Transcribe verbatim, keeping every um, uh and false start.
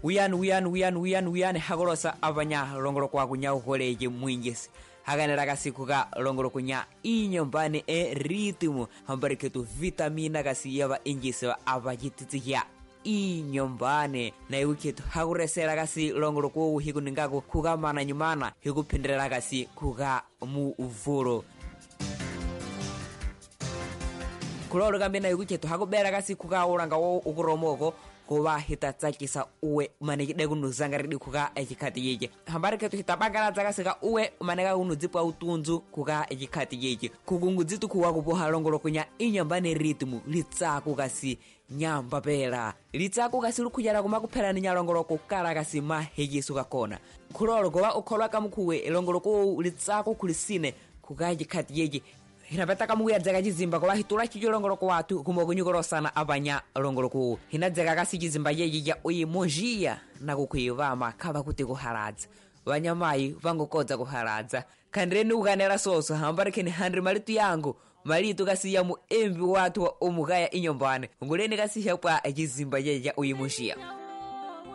Uyan uyan uyan uyan uyan hagorosa abanya longoro kwa kunya ukoleje mwingesi. Haganera kasi kuga longoro kunya inyombane e ritmo hambariketu vitamina kasi yaba ingisi wa abajititiya inyombane na yuketu haguresera kasi longoro kwa hiku ningaku kuga mana nyumana hiku pendera kasi kuga mu uvuro. Kuloro gambe na yuketu hagubera kasi kuga uranga wo ukuromoko kuba hitatsakisa uwe manekide kunuzangaridi kuga ekikati yeje hambari ketu hitabagara zakasika uwe maneka kunudzipwa utunzu kuga ekikati yeje kugungudzitu kuwa kupoha longoro kunya inyambane ritmu litsaku kasi nyamba pera litsaku kasi lukujara kumakupera ni nyalongoro kukara kasi mahejisu kakona kulolo kuwa ukholwa kamukuwe longoro ku litsaku kulisine kuga ekikati yeje hinapeta kamuya dzaka chizimba kwa hitula chichilongolo kwa watu kumokunyukoro sana abanya longolo ku hinadzaka kasi chizimba yeji ya uyi mojia na kukuiva makaba kuti kuharadza vanyamai vangokodza kuharadza kandreni ukanera soso hambarikeni handri malitu yangu malitu kasi ya muembi watu wa omugaya inyombane nguleni kasi ya kwa chizimba yeji ya uyi mojia.